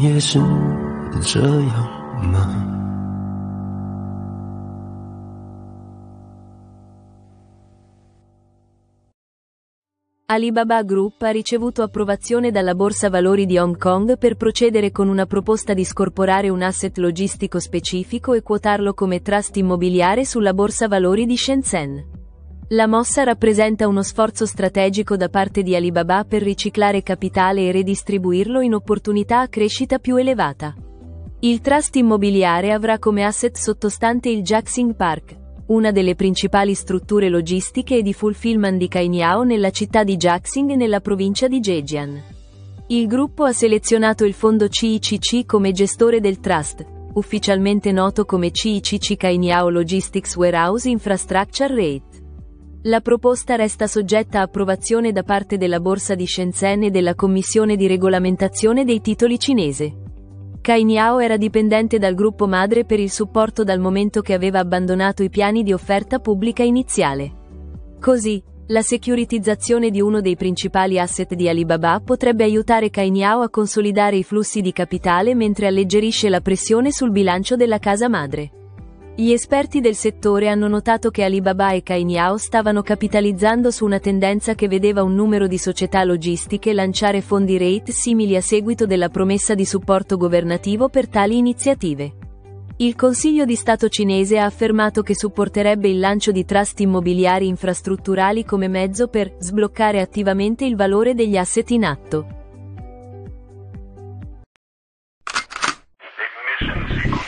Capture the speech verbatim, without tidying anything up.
也是这样吗？ Alibaba Group ha ricevuto approvazione dalla Borsa Valori di Hong Kong per procedere con una proposta di scorporare un asset logistico specifico e quotarlo come trust immobiliare sulla Borsa Valori di Shenzhen. La mossa rappresenta uno sforzo strategico da parte di Alibaba per riciclare capitale e redistribuirlo in opportunità a crescita più elevata. Il trust immobiliare avrà come asset sottostante il Jiaxing Park, una delle principali strutture logistiche e di fulfillment di Cainiao nella città di Jiaxing nella provincia di Zhejiang. Il gruppo ha selezionato il fondo C I C C come gestore del trust, ufficialmente noto come C I C C Cainiao Logistics Warehouse Infrastructure REIT. La proposta resta soggetta a approvazione da parte della Borsa di Shenzhen e della Commissione di regolamentazione dei titoli cinese. Cainiao era dipendente dal gruppo madre per il supporto dal momento che aveva abbandonato i piani di offerta pubblica iniziale. Così, la securitizzazione di uno dei principali asset di Alibaba potrebbe aiutare Cainiao a consolidare i flussi di capitale mentre alleggerisce la pressione sul bilancio della casa madre. Gli esperti del settore hanno notato che Alibaba e Cainiao stavano capitalizzando su una tendenza che vedeva un numero di società logistiche lanciare fondi REIT simili a seguito della promessa di supporto governativo per tali iniziative. Il Consiglio di Stato cinese ha affermato che supporterebbe il lancio di trust immobiliari infrastrutturali come mezzo per sbloccare attivamente il valore degli asset in atto.